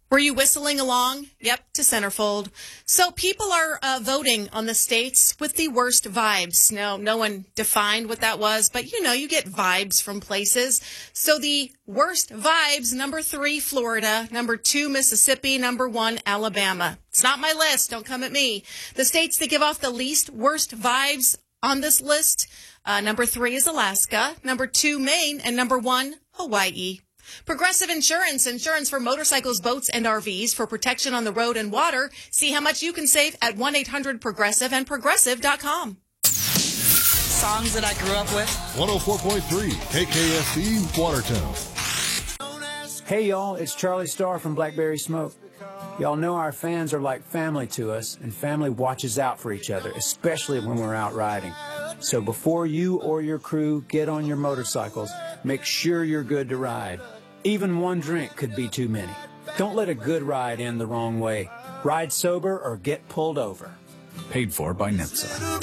Were you whistling along? Yep, to Centerfold. So people are voting on the states with the worst vibes. No one defined what that was, but you get vibes from places. So the worst vibes, number 3, Florida, number 2, Mississippi, number 1, Alabama. It's not my list. Don't come at me. The states that give off the least worst vibes on this list, number 3 is Alaska, number 2, Maine, and number 1, Hawaii. Progressive Insurance for motorcycles, boats, and RVs for protection on the road and water. See how much you can save at 1-800-PROGRESSIVE and Progressive.com. Songs that I grew up with. 104.3 KKSE Watertown. Hey y'all, it's Charlie Starr from Blackberry Smoke. Y'all know our fans are like family to us, and family watches out for each other, especially when we're out riding. So before you or your crew get on your motorcycles, make sure you're good to ride. Even one drink could be too many. Don't let a good ride end the wrong way. Ride sober or get pulled over. Paid for by NHTSA.